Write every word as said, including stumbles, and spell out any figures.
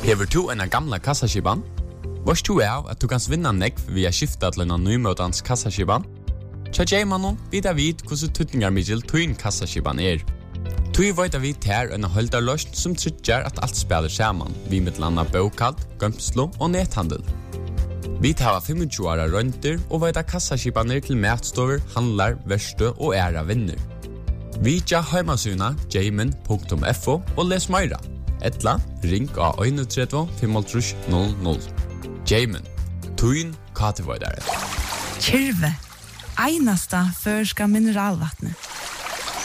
Hever du en gamla kassaskipan? Vars du er at du kan vinna nekv via skifta til en nymøtans kassaskipan? Tja J-mannen vidar vid hvordan tutningar middel tuin kassaskipan er. Tui veit vi ter en holdarløst som tryggjar at alt spiller saman, vi med landa bokald, gømslo og nethandel. Vi tar tjuefem åra rønter og veit kassaskipaner til matstover, handlar, verste og æra vinner. Vi tja heimasuna jamin punktum f o og les meira. Etla, ring av tre en fem null null. Jamin, tuin katevoidare. Kyrve, einasta førska mineralvattnet.